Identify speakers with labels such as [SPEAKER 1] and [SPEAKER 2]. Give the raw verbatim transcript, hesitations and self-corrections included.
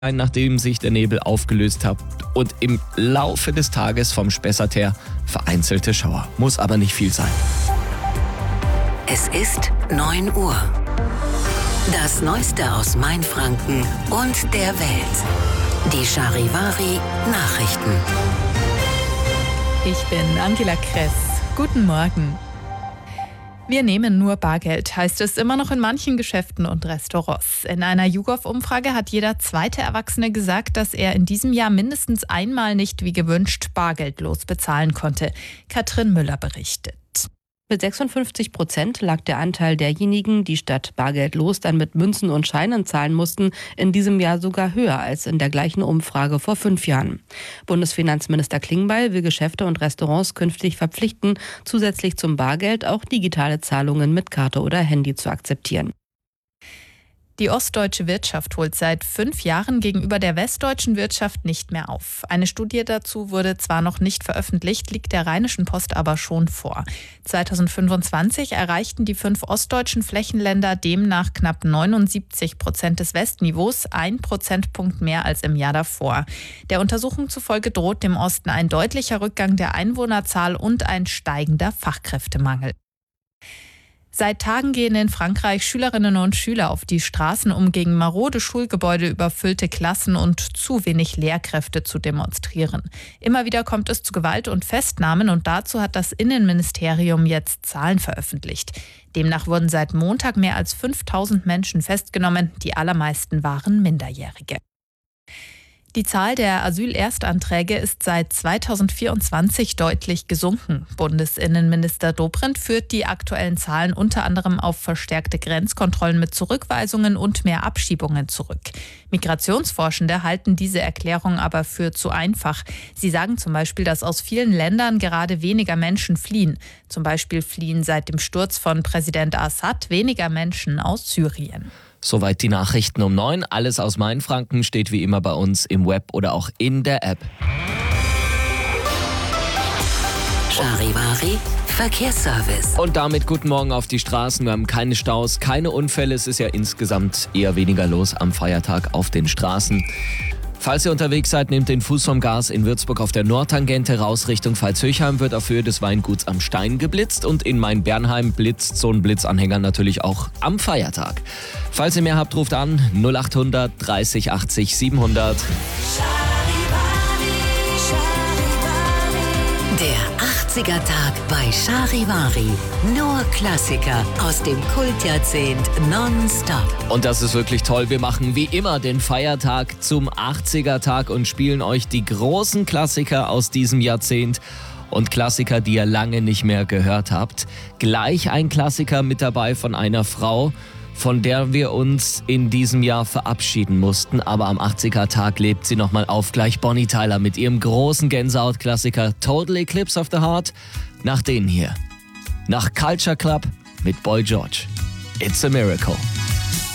[SPEAKER 1] nachdem sich der Nebel aufgelöst hat und im Laufe des Tages vom Spessart her vereinzelte Schauer. Muss aber nicht viel sein.
[SPEAKER 2] Es ist neun Uhr. Das Neueste aus Mainfranken und der Welt. Die Charivari Nachrichten.
[SPEAKER 3] Ich bin Angela Kress. Guten Morgen. Wir nehmen nur Bargeld, heißt es immer noch in manchen Geschäften und Restaurants. In einer YouGov-Umfrage hat jeder zweite Erwachsene gesagt, dass er in diesem Jahr mindestens einmal nicht wie gewünscht bargeldlos bezahlen konnte. Katrin Müller berichtet.
[SPEAKER 4] Mit sechsundfünfzig Prozent lag der Anteil derjenigen, die statt bargeldlos dann mit Münzen und Scheinen zahlen mussten, in diesem Jahr sogar höher als in der gleichen Umfrage vor fünf Jahren. Bundesfinanzminister Klingbeil will Geschäfte und Restaurants künftig verpflichten, zusätzlich zum Bargeld auch digitale Zahlungen mit Karte oder Handy zu akzeptieren.
[SPEAKER 3] Die ostdeutsche Wirtschaft holt seit fünf Jahren gegenüber der westdeutschen Wirtschaft nicht mehr auf. Eine Studie dazu wurde zwar noch nicht veröffentlicht, liegt der Rheinischen Post aber schon vor. zweitausendfünfundzwanzig erreichten die fünf ostdeutschen Flächenländer demnach knapp neunundsiebzig Prozent des Westniveaus, ein Prozentpunkt mehr als im Jahr davor. Der Untersuchung zufolge droht dem Osten ein deutlicher Rückgang der Einwohnerzahl und ein steigender Fachkräftemangel. Seit Tagen gehen in Frankreich Schülerinnen und Schüler auf die Straßen, um gegen marode Schulgebäude, überfüllte Klassen und zu wenig Lehrkräfte zu demonstrieren. Immer wieder kommt es zu Gewalt und Festnahmen und dazu hat das Innenministerium jetzt Zahlen veröffentlicht. Demnach wurden seit Montag mehr als fünftausend Menschen festgenommen, die allermeisten waren Minderjährige. Die Zahl der Asylerstanträge ist seit zweitausendvierundzwanzig deutlich gesunken. Bundesinnenminister Dobrindt führt die aktuellen Zahlen unter anderem auf verstärkte Grenzkontrollen mit Zurückweisungen und mehr Abschiebungen zurück. Migrationsforschende halten diese Erklärung aber für zu einfach. Sie sagen zum Beispiel, dass aus vielen Ländern gerade weniger Menschen fliehen. Zum Beispiel fliehen seit dem Sturz von Präsident Assad weniger Menschen aus Syrien.
[SPEAKER 1] Soweit die Nachrichten um neun. Alles aus Mainfranken steht wie immer bei uns im Web oder auch in der App.
[SPEAKER 2] Charivari Verkehrsservice.
[SPEAKER 1] Und damit guten Morgen auf die Straßen. Wir haben keine Staus, keine Unfälle. Es ist ja insgesamt eher weniger los am Feiertag auf den Straßen. Falls ihr unterwegs seid, nehmt den Fuß vom Gas. In Würzburg auf der Nordtangente raus Richtung Pfalz-Höchheim wird auf Höhe des Weinguts am Stein geblitzt und in Main-Bernheim blitzt so ein Blitzanhänger natürlich auch am Feiertag. Falls ihr mehr habt, ruft an null acht hundert dreißig achtzig siebenhundert.
[SPEAKER 2] Der achtziger-Tag bei Charivari. Nur Klassiker aus dem Kultjahrzehnt nonstop.
[SPEAKER 1] Und das ist wirklich toll. Wir machen wie immer den Feiertag zum achtziger-Tag und spielen euch die großen Klassiker aus diesem Jahrzehnt und Klassiker, die ihr lange nicht mehr gehört habt. Gleich ein Klassiker mit dabei von einer Frau, von der wir uns in diesem Jahr verabschieden mussten. Aber am achtziger-Tag lebt sie nochmal auf, gleich Bonnie Tyler mit ihrem großen Gänsehaut-Klassiker Total Eclipse of the Heart. Nach denen hier. Nach Culture Club mit Boy George. It's a Miracle.